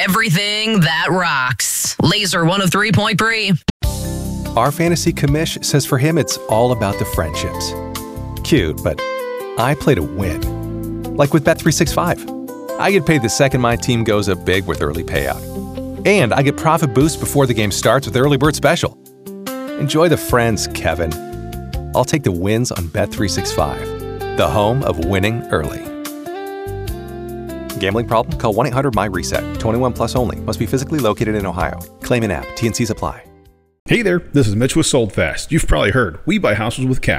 everything that rocks. Laser 103.3. Our fantasy commish says for him it's all about the friendships. Cute, but I play to win. Like with Bet365. I get paid the second my team goes up big with early payout. And I get profit boost before the game starts with Early Bird Special. Enjoy the friends, Kevin. I'll take the wins on Bet365, the home of winning early. Gambling problem? Call 1-800-MY-RESET. 21 plus only. Must be physically located in Ohio. Claim in app. T&Cs apply. Hey there, this is Mitch with Sold Fast. You've probably heard, we buy houses with cash.